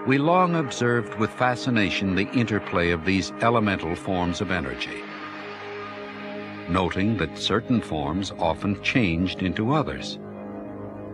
we long observed with fascination the interplay of these elemental forms of energy, noting that certain forms often changed into others.